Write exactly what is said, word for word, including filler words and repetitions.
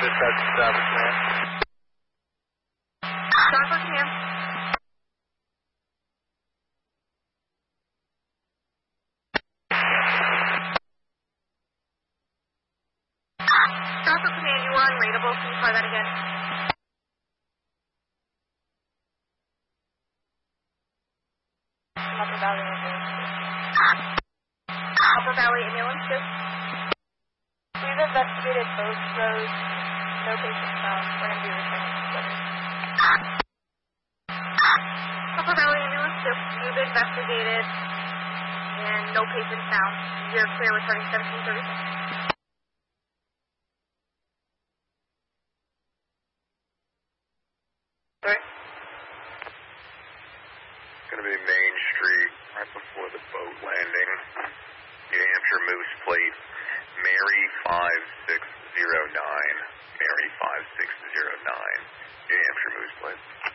dispatch to Stop Command. Stop Command. Stop Command, you were unreadable. Can you try that again? Upper Valley Ambulance. Upper Valley Ambulance, too. We've investigated both roads. No patients found. We're going to be returning to the Upper Valley Ambulance, too. You've investigated and no patients found. You're clear returning seventeen thirty-six. Sorry? It's going to be Main Street, right before the boat landing. New Hampshire Moose Plate, Mary five six zero nine. Mary five six zero nine. New Hampshire Moose Plate.